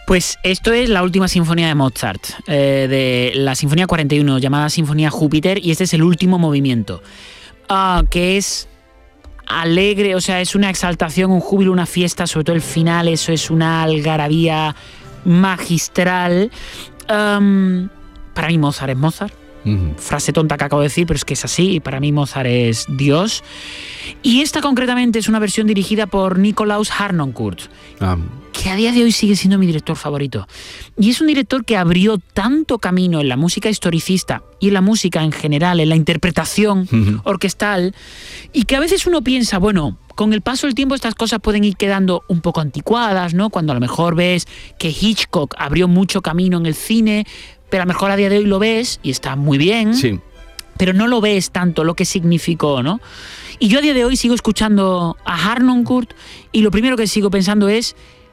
Pues esto es la última sinfonía de Mozart, de la Sinfonía 41, llamada Sinfonía Júpiter, y este es el último movimiento, que es alegre, o sea, es una exaltación, un júbilo, una fiesta, sobre todo el final, eso es una algarabía magistral. Para mí Mozart es Mozart. Frase tonta que acabo de decir, pero es que es así, y para mí Mozart es Dios. Y esta concretamente es una versión dirigida por Nikolaus Harnoncourt, que a día de hoy sigue siendo mi director favorito. Y es un director que abrió tanto camino en la música historicista y en la música en general, en la interpretación orquestal, y que a veces uno piensa, bueno, con el paso del tiempo estas cosas pueden ir quedando un poco anticuadas, ¿no? Cuando a lo mejor ves que Hitchcock abrió mucho camino en el cine, pero a lo mejor a día de hoy lo ves y está muy bien, sí, pero no lo ves tanto lo que significó, ¿no? Y yo a día de hoy sigo escuchando a Harnoncourt y lo primero que sigo pensando es,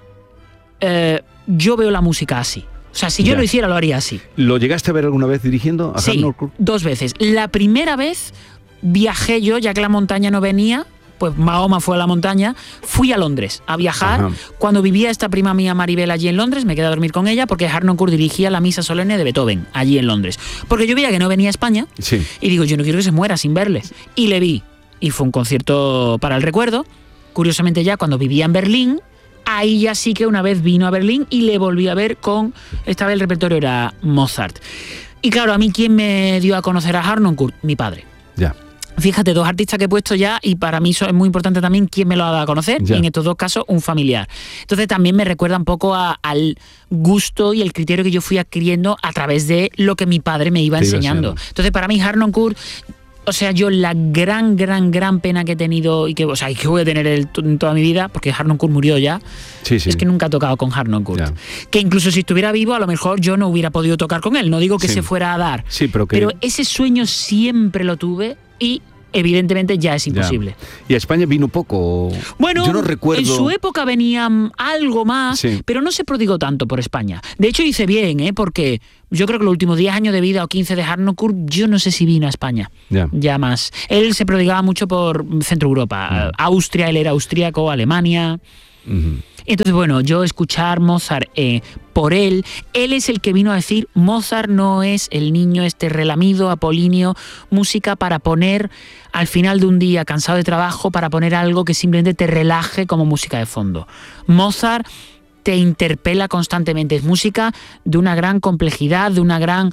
yo veo la música así. O sea, si yo lo hiciera, lo haría así. ¿Lo llegaste a ver alguna vez dirigiendo a Harnoncourt? Sí, 2 veces. La primera vez viajé yo, ya que la montaña no venía, pues Mahoma fue a la montaña, fui a Londres a viajar. Ajá. Cuando vivía esta prima mía Maribel allí en Londres, me quedé a dormir con ella porque Harnoncourt dirigía la misa solemne de Beethoven allí en Londres. Porque yo veía que no venía a España, sí, y digo, yo no quiero que se muera sin verle. Y le vi, y fue un concierto para el recuerdo. Curiosamente ya cuando vivía en Berlín, ahí ya sí que una vez vino a Berlín y le volví a ver con, esta vez el repertorio era Mozart. Y claro, a mí, ¿quién me dio a conocer a Harnoncourt? Mi padre. Ya. Fíjate, 2 artistas que he puesto ya, y para mí eso es muy importante también quién me lo ha dado a conocer, y en estos 2 casos un familiar. Entonces también me recuerda un poco al gusto y el criterio que yo fui adquiriendo a través de lo que mi padre me iba enseñando. Entonces para mí Harnoncourt, o sea, yo la gran pena que he tenido y que voy a tener en toda mi vida, porque Harnoncourt murió ya, es que nunca he tocado con Harnoncourt. Que incluso si estuviera vivo, a lo mejor yo no hubiera podido tocar con él. No digo que se fuera a dar, pero ese sueño siempre lo tuve y evidentemente ya es imposible. ¿Y a España vino poco? Bueno, yo no recuerdo. En su época venía algo más, pero no se prodigó tanto por España. De hecho hice bien, porque yo creo que los últimos 10 años de vida o 15 de Harnoncourt, yo no sé si vino a España. Ya más. Él se prodigaba mucho por Centro Europa. Austria, él era austríaco, Alemania. Entonces, bueno, yo escuchar Mozart por él es el que vino a decir, Mozart no es el niño este relamido, apolíneo, música para poner al final de un día cansado de trabajo, para poner algo que simplemente te relaje como música de fondo. Mozart te interpela constantemente, es música de una gran complejidad, de un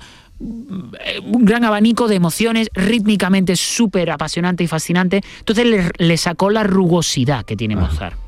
gran abanico de emociones, rítmicamente súper apasionante y fascinante. Entonces le sacó la rugosidad que tiene Mozart.